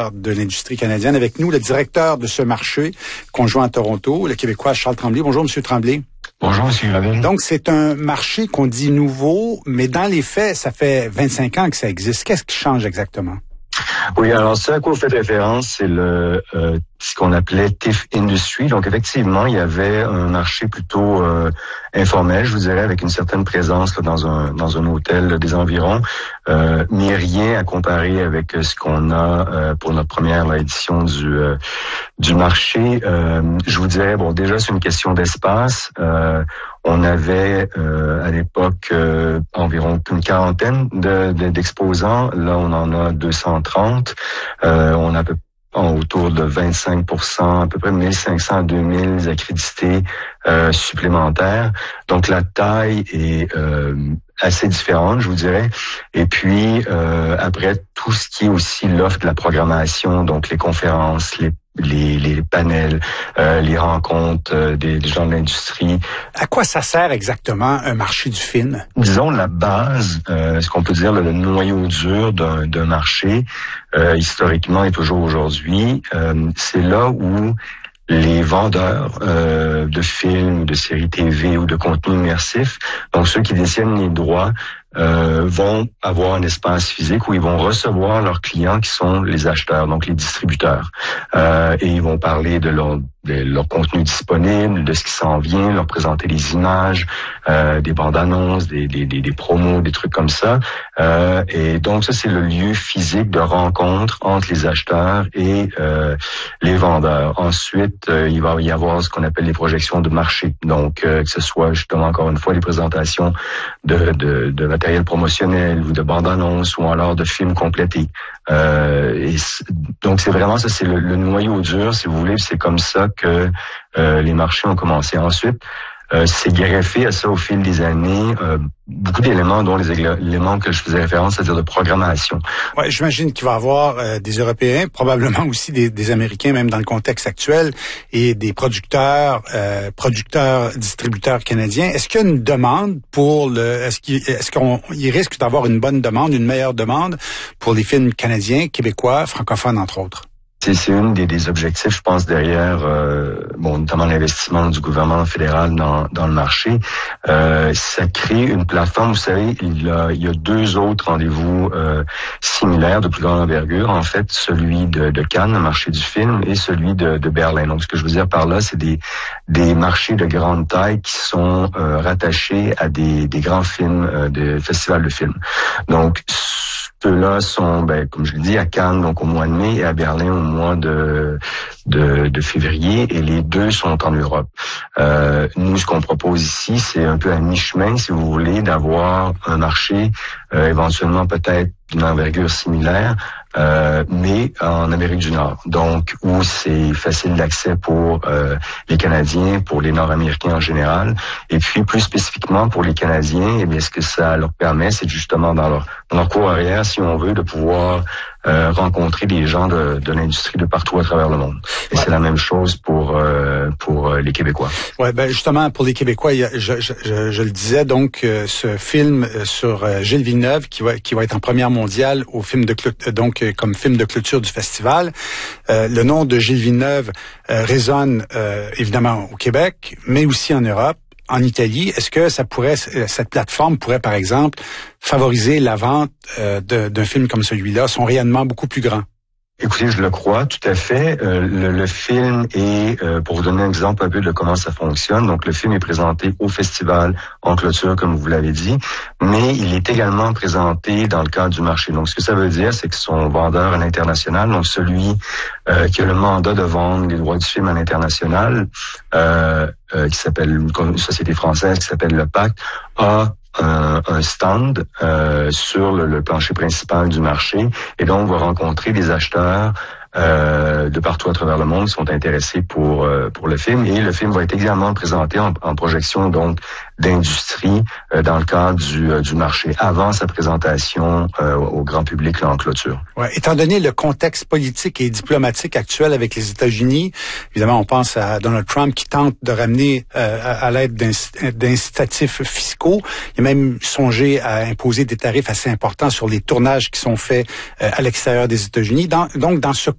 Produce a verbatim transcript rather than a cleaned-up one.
leader de l'industrie canadienne. Avec nous, le directeur de ce marché conjoint à Toronto, le Québécois Charles Tremblay. Bonjour, Monsieur Tremblay. Bonjour, M. Gravel. Donc, c'est un marché qu'on dit nouveau, mais dans les faits, ça fait vingt-cinq ans que ça existe. Qu'est-ce qui change exactement? Oui, alors ce à quoi vous faites référence, c'est le euh, ce qu'on appelait T I F Industry. Donc effectivement, il y avait un marché plutôt euh, informel, je vous dirais, avec une certaine présence là, dans un dans un hôtel là, des environs, euh, mais rien à comparer avec ce qu'on a euh, pour notre première là, édition du euh, du marché. Euh, je vous dirais, bon, déjà c'est une question d'espace. Euh, On avait euh, à l'époque euh, environ une quarantaine de, de, d'exposants. Là, on en a deux cent trente. Euh, on a à peu autour de vingt-cinq pour cent, à peu près mille cinq cents à deux mille accrédités euh, supplémentaires. Donc, la taille est euh, assez différente, je vous dirais. Et puis, euh, après, tout ce qui est aussi l'offre de la programmation, donc les conférences, les les, les panels, euh, les rencontres euh, des, des gens de l'industrie. À quoi ça sert exactement un marché du film? Disons la base, euh, ce qu'on peut dire le, le noyau dur d'un, d'un marché, euh, historiquement et toujours aujourd'hui, euh, c'est là où les vendeurs euh, de films, de séries T V ou de contenu immersif, donc ceux qui détiennent les droits, euh, vont avoir un espace physique où ils vont recevoir leurs clients qui sont les acheteurs, donc les distributeurs. Euh, et ils vont parler de leur, de leur contenu disponible, de ce qui s'en vient, leur présenter les images, euh, des bandes annonces, des, des, des, des promos, des trucs comme ça. Euh, et donc ça, c'est le lieu physique de rencontre entre les acheteurs et euh, les vendeurs. Ensuite, euh, il va y avoir ce qu'on appelle les projections de marché. Donc, euh, que ce soit justement encore une fois les présentations de, de, de matériel promotionnel ou de bandes-annonces ou alors de films complétés. Euh, et donc, c'est vraiment ça, c'est le, le noyau dur, si vous voulez. C'est comme ça que euh, les marchés ont commencé. Ensuite, euh, c'est greffé à ça au fil des années, euh, beaucoup d'éléments, dont les éléments que je faisais référence, c'est-à-dire de programmation. Ouais, j'imagine qu'il va y avoir euh, des Européens, probablement aussi des, des Américains, même dans le contexte actuel, et des producteurs, euh, producteurs, distributeurs canadiens. Est-ce qu'il y a une demande pour le, est-ce qu'il, est-ce qu'on, il risque d'avoir une bonne demande, une meilleure demande pour les films canadiens, québécois, francophones, entre autres? C'est, c'est une des, des objectifs, je pense, derrière, euh, bon, notamment l'investissement du gouvernement fédéral dans, dans le marché. Euh, ça crée une plateforme. Vous savez, il y a, il y a deux autres rendez-vous euh, similaires de plus grande envergure. En fait, celui de, de Cannes, le marché du film, et celui de, de Berlin. Donc, ce que je veux dire par là, c'est des, des marchés de grande taille qui sont euh, rattachés à des, des grands films, euh, des festivals de films. Donc, ceux-là sont, ben, comme je l'ai dit, à Cannes, donc au mois de mai, et à Berlin au mois de, de, de février, et les deux sont en Europe. Euh, nous, ce qu'on propose ici, c'est un peu à mi-chemin, si vous voulez, d'avoir un marché euh, éventuellement peut-être d'une envergure similaire, euh, mais en Amérique du Nord. Donc, où c'est facile d'accès pour euh, les Canadiens, pour les Nord-Américains en général, et puis plus spécifiquement pour les Canadiens, eh bien, ce que ça leur permet, c'est justement dans leur, dans leur cours arrière, si on veut, de pouvoir euh, rencontrer des gens de, de l'industrie de partout à travers le monde. Et ouais. C'est la même chose pour euh, pour les Québécois. Ouais, ben justement pour les Québécois, je, je, je, je le disais donc, euh, ce film sur euh, Gilles Villeneuve qui va qui va être en première mondiale au film de clôt- donc euh, comme film de clôture du festival. Euh, le nom de Gilles Villeneuve euh, résonne euh, évidemment au Québec, mais aussi en Europe. En Italie, est-ce que ça pourrait, cette plateforme pourrait, par exemple, favoriser la vente euh, de, d'un film comme celui-là, son rayonnement beaucoup plus grand? Écoutez, je le crois tout à fait. Euh, le, le film est, euh, pour vous donner un exemple un peu de comment ça fonctionne, donc le film est présenté au festival en clôture, comme vous l'avez dit, mais il est également présenté dans le cadre du marché. Donc, ce que ça veut dire, c'est que son vendeur à l'international, donc celui euh, qui a le mandat de vendre les droits du film à l'international, euh, euh, qui s'appelle une société française qui s'appelle le P A C, a Un, un stand euh, sur le, le plancher principal du marché, et donc on va rencontrer des acheteurs euh, de partout à travers le monde qui sont intéressés pour euh, pour le film, et le film va être également présenté en, en projection donc d'industrie euh, dans le cadre du, euh, du marché avant sa présentation euh, au grand public là, en clôture. Ouais, étant donné le contexte politique et diplomatique actuel avec les États-Unis, évidemment on pense à Donald Trump qui tente de ramener euh, à, à l'aide d'inc- d'incitatifs fiscaux. Il a même songé à imposer des tarifs assez importants sur les tournages qui sont faits euh, à l'extérieur des États-Unis. Dans, donc dans ce